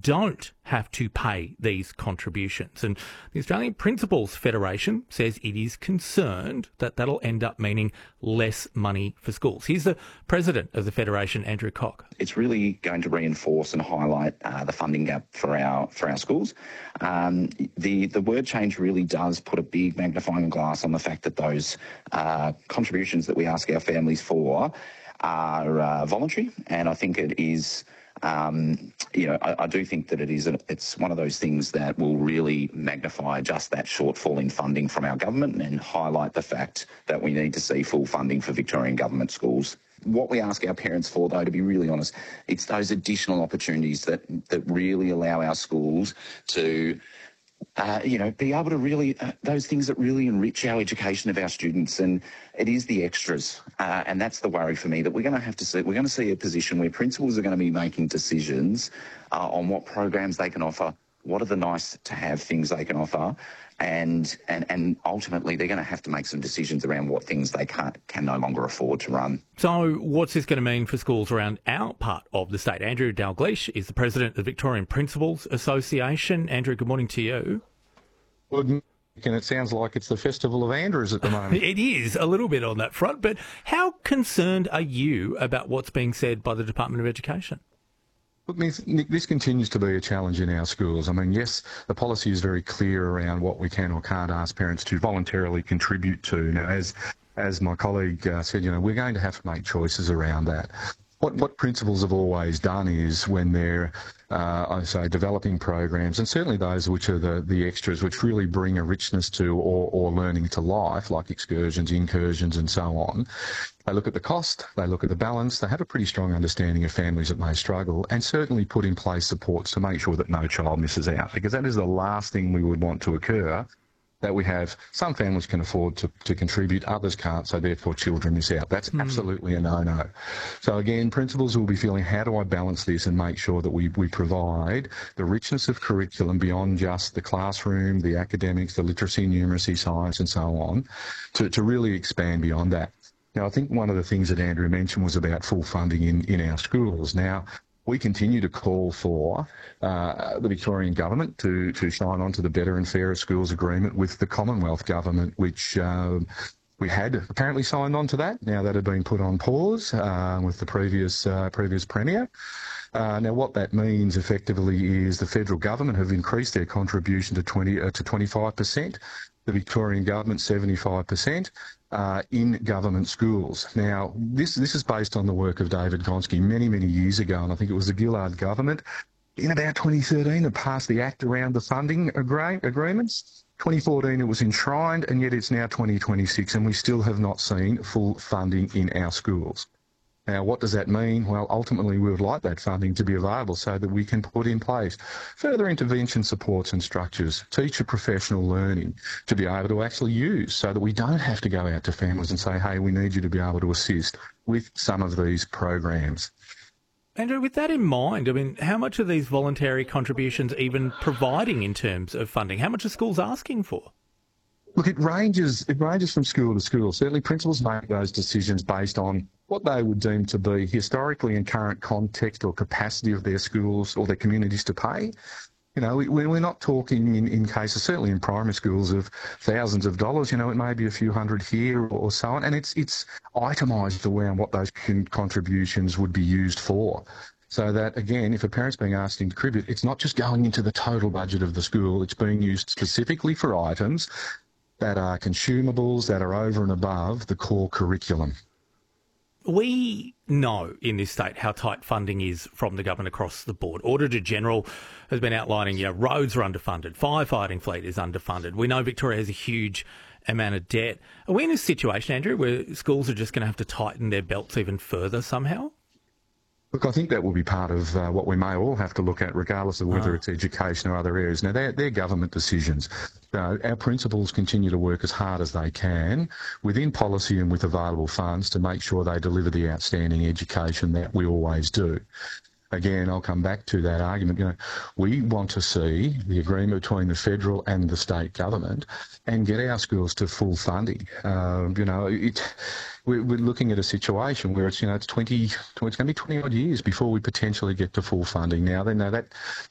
don't have to pay these contributions. And the Australian Principals Federation says it is concerned that that'll end up meaning less money for schools. Here's the president of the Federation, Andrew Cock. It's really going to reinforce and highlight the funding gap for our schools. The word change really does put a big magnifying glass on the fact that those contributions that we ask our families for are voluntary, and I think it is. I do think that it's one of those things that will really magnify just that shortfall in funding from our government and highlight the fact that we need to see full funding for Victorian government schools. What we ask our parents for, though, to be really honest, it's those additional opportunities that really allow our schools to be able to really, those things that really enrich our education of our students. And it is the extras. And that's the worry for me, that we're going to see a position where principals are going to be making decisions on what programs they can offer, what are the nice to have things they can offer. And ultimately, they're going to have to make some decisions around what things they can no longer afford to run. So what's this going to mean for schools around our part of the state? Andrew Dalgleish is the president of the Victorian Principals Association. Andrew, good morning to you. Good. And it sounds like it's the Festival of Andrews at the moment. It is a little bit on that front, but how concerned are you about what's being said by the Department of Education? Look, Nick, this continues to be a challenge in our schools. I mean, yes, the policy is very clear around what we can or can't ask parents to voluntarily contribute to. Now, as my colleague said, we're going to have to make choices around that. What principals have always done is when they're, developing programs, and certainly those which are the extras, which really bring a richness to or learning to life, like excursions, incursions, and so on, they look at the cost, they look at the balance, they have a pretty strong understanding of families that may struggle, and certainly put in place supports to make sure that no child misses out, because that is the last thing we would want to occur, that we have some families can afford to contribute, others can't, so therefore children miss out. That's absolutely a no-no. So again, principals will be feeling, how do I balance this and make sure that we provide the richness of curriculum beyond just the classroom, the academics, the literacy, numeracy, science and so on, to really expand beyond that. Now, I think one of the things that Andrew mentioned was about full funding in our schools. Now, we continue to call for the Victorian Government to sign on to the Better and Fairer Schools Agreement with the Commonwealth Government, which we had apparently signed on to that. Now that had been put on pause with the previous Premier. Now, what that means effectively is the federal government have increased their contribution to 25%, the Victorian government 75%. In government schools. Now, this is based on the work of David Gonski many, many years ago, and I think it was the Gillard government in about 2013 that passed the Act around the funding agreements. 2014 it was enshrined, and yet it's now 2026 and we still have not seen full funding in our schools. Now, what does that mean? Well, ultimately, we would like that funding to be available so that we can put in place further intervention supports and structures, teacher professional learning to be able to actually use, so that we don't have to go out to families and say, hey, we need you to be able to assist with some of these programs. Andrew, with that in mind, I mean, how much are these voluntary contributions even providing in terms of funding? How much are schools asking for? Look, it ranges from school to school. Certainly principals make those decisions based on what they would deem to be historically and current context or capacity of their schools or their communities to pay. We're not talking in cases, certainly in primary schools, of thousands of dollars. It may be a few hundred here or so on, and it's itemised around what those contributions would be used for. So that, again, if a parent's being asked to contribute, it's not just going into the total budget of the school, it's being used specifically for items that are consumables, that are over and above the core curriculum. We know in this state how tight funding is from the government across the board. Auditor General has been outlining, roads are underfunded, firefighting fleet is underfunded. We know Victoria has a huge amount of debt. Are we in a situation, Andrew, where schools are just going to have to tighten their belts even further somehow? Look, I think that will be part of what we may all have to look at, regardless of whether it's education or other areas. Now, they're government decisions. Our principals continue to work as hard as they can within policy and with available funds to make sure they deliver the outstanding education that we always do. Again, I'll come back to that argument. We want to see the agreement between the federal and the state government and get our schools to full funding. We're looking at a situation where it's going to be 20 odd years before we potentially get to full funding. Now, they know that